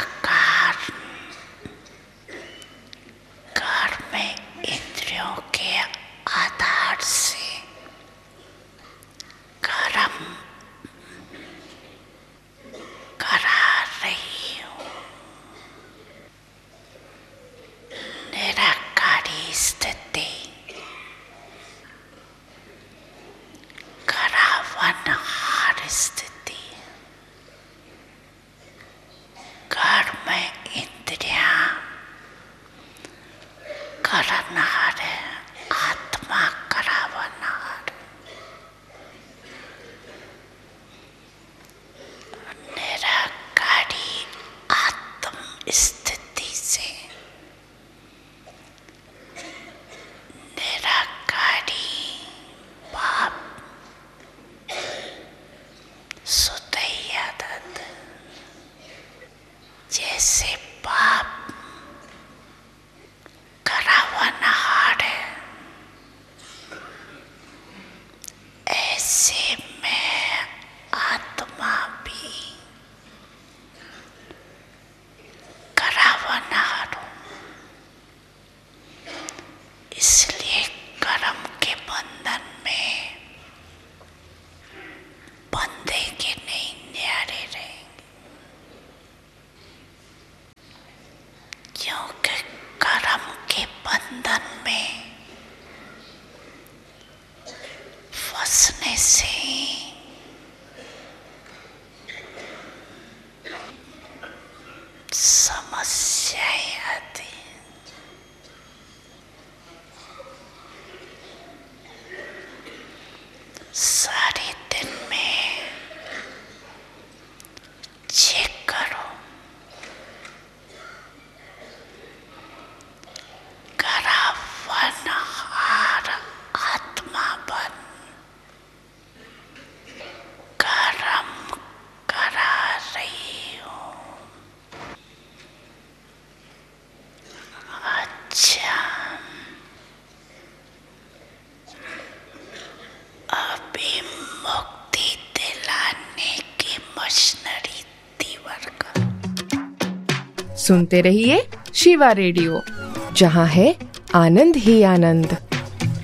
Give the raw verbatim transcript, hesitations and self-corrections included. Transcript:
आकार घर में इंद्रियों के आधार से गरम करा रही हूँ। निराकारी स्थिति करावनहार स्थिति, घर में इंद्रियां करनहार है, आत्मा करावनहार। निराकारी आत्म स्थिति से निराकारी भाव सुदयादत, जैसे पाप करावनहार है, ऐसे मैं आत्मा भी करावनहार हूँ। इसलिए कर्म के बंधन में बंधेंगे नहीं, न्यारे रहेंगे। क्योंकि कर्म के बंधन में फंसने से समस्याएं आती हैं। सारे दिन में चेक करो, करावनहार आत्मा बन, कर्म करा रही हूँ। अच्छा, अभी मुक्ति दिलाने की मशीनरी तीवर का। सुनते रहिए शिवा रेडियो, जहाँ है आनंद ही आनंद।